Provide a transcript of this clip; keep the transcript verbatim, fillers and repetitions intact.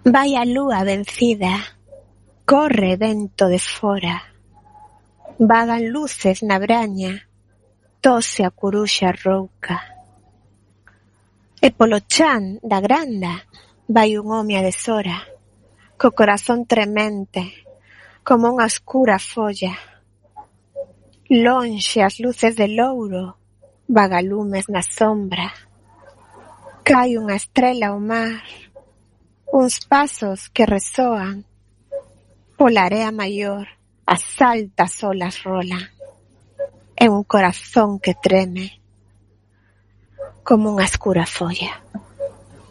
Vai a lúa vencida, corre vento de fora, vagan luces na braña, tose a curuxa rouca. E polo chan da granda vai un home a deshora, co corazón tremente, como unha escura folla. Lonxe as luces de Louro, vagalumes na sombra. Cae unha estrela ao mar, uns pasos que resoan. Pola area maior, as altas olas rolan. É un corazón que treme, como unha escura folla.